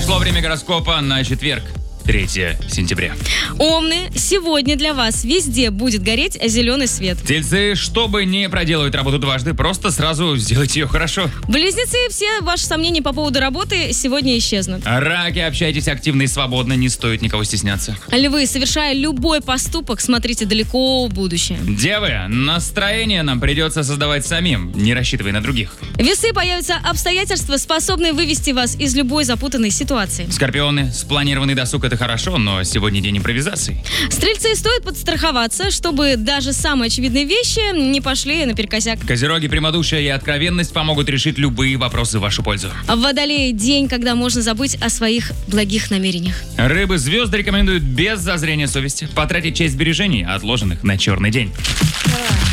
Пришло время гороскопа на четверг, 3 сентября. Овны, сегодня для вас везде будет гореть зеленый свет. Тельцы, чтобы не проделывать работу дважды, просто сразу сделайте ее хорошо. Близнецы, все ваши сомнения по поводу работы сегодня исчезнут. Раки, общайтесь активно и свободно, не стоит никого стесняться. Львы, совершая любой поступок, смотрите далеко в будущее. Девы, настроение нам придется создавать самим, не рассчитывая на других. Весы, появятся обстоятельства, способные вывести вас из любой запутанной ситуации. Скорпионы, спланированный досуг — это хорошо, но сегодня день импровизации. Стрельцы, стоит подстраховаться, чтобы даже самые очевидные вещи не пошли наперекосяк. Козероги, прямодушие и откровенность помогут решить любые вопросы в вашу пользу. Водолеи, день, когда можно забыть о своих благих намерениях. Рыбы, звезды рекомендуют без зазрения совести потратить часть сбережений, отложенных на черный день.